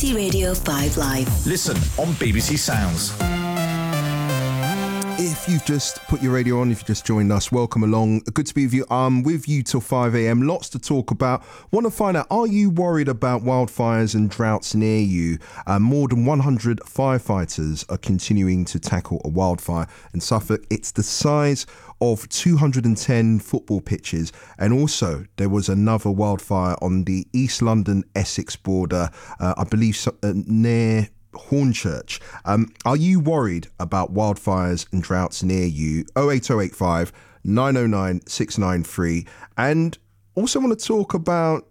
Radio 5 Live. Listen on BBC Sounds. If you've just put your radio on, if you just joined us, welcome along. Good to be with you. I'm with you till 5 a.m. Lots to talk about. Want to find out, are you worried about wildfires and droughts near you? More than 100 firefighters are continuing to tackle a wildfire in Suffolk. It's the size of 210 football pitches. And also, there was another wildfire on the East London-Essex border, I believe near Hornchurch. Are you worried about wildfires and droughts near you? 08085 909 693. And also want to talk about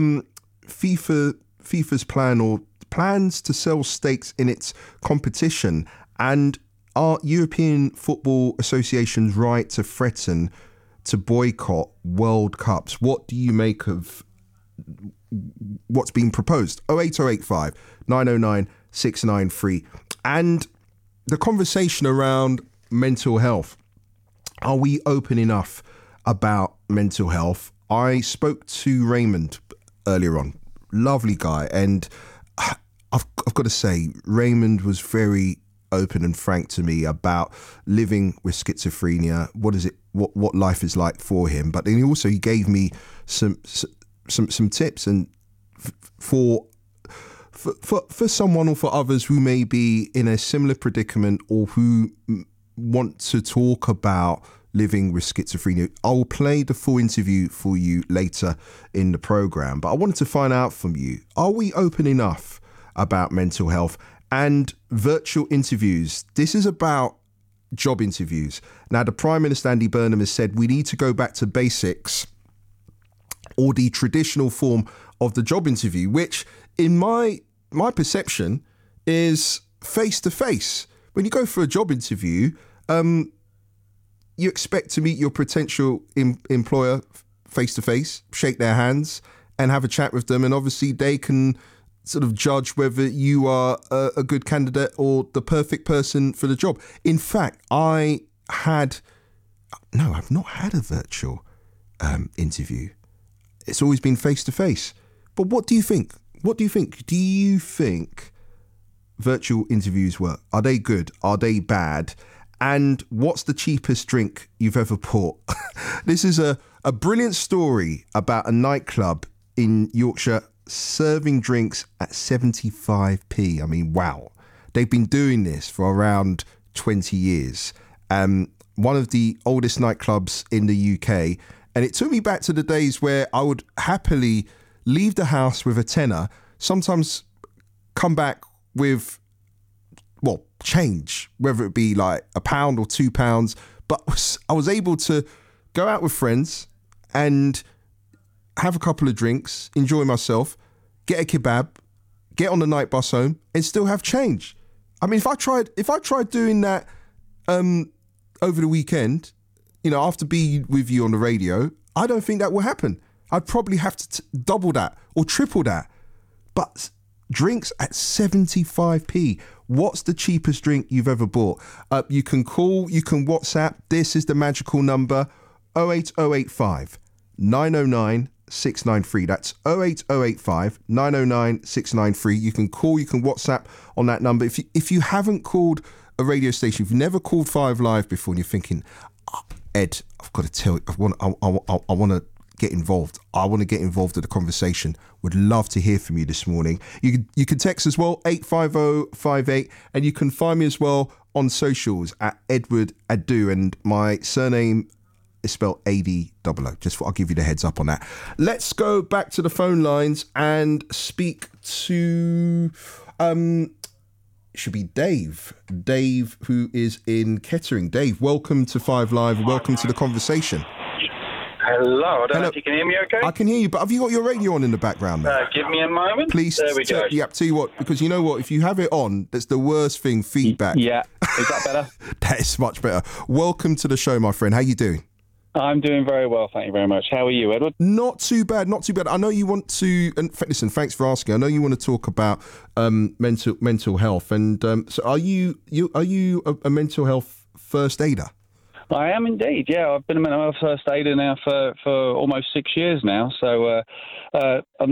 FIFA's plan or plans to sell stakes in its competition, and are European Football Association's right to threaten to boycott World Cups? What do you make of what's being proposed? 08085 909 693. And the conversation around mental health. Are we open enough about mental health? I spoke to Raymond earlier on. Lovely guy. And I've got to say, Raymond was very open and frank to me about living with schizophrenia. What life is like for him. But then he gave me some tips and for someone or for others who may be in a similar predicament or who want to talk about living with schizophrenia. I'll play the full interview for you later in the programme, but I wanted to find out from you, are we open enough about mental health and virtual interviews? This is about job interviews. Now, the Prime Minister, Andy Burnham, has said we need to go back to basics, or the traditional form of the job interview, which in my perception is face-to-face. When you go for a job interview, you expect to meet your potential employer face-to-face, shake their hands and have a chat with them. And obviously they can sort of judge whether you are a good candidate or the perfect person for the job. In fact, I've not had a virtual interview. It's always been face-to-face. But what do you think? Do you think virtual interviews work? Are they good? Are they bad? And what's the cheapest drink you've ever bought? This is a brilliant story about a nightclub in Yorkshire serving drinks at 75p. I mean, wow. They've been doing this for around 20 years. One of the oldest nightclubs in the UK. And it took me back to the days where I would happily leave the house with a tenner, sometimes come back with, change, whether it be like £1 or £2. But I was able to go out with friends and have a couple of drinks, enjoy myself, get a kebab, get on the night bus home and still have change. I mean, if I tried doing that over the weekend, after being with you on the radio, I don't think that will happen. I'd probably have to double that or triple that. But drinks at 75p. What's the cheapest drink you've ever bought? You can call, you can WhatsApp. This is the magical number, 08085 909 693. That's 08085 909 693. You can call, you can WhatsApp on that number. If you haven't called a radio station, if you've never called 5 Live before and you're thinking, Ed, I've got to tell you, I want to get involved. I want to get involved in the conversation. Would love to hear from you this morning. You can text as well, 85058, and you can find me as well on socials at Edward Adu, and my surname is spelled ADOO. I'll give you the heads up on that. Let's go back to the phone lines and speak to should be Dave, who is in Kettering. Dave, welcome to 5 Live. Welcome to the conversation. Hello, I don't know if you can hear me okay. I can hear you, but have you got your radio on in the background, mate? Give me a moment. Please. There we go. Yeah, tell you what, because you know what, if you have it on, that's the worst thing, feedback. Yeah, is that better? That is much better. Welcome to the show, my friend. How you doing? I'm doing very well, thank you very much. How are you, Edward? Not too bad. I know you want to, and listen, thanks for asking. I know you want to talk about mental health, and so are you a mental health first aider? I am indeed, yeah. I've been a mental health first aider now for almost 6 years now, so I'm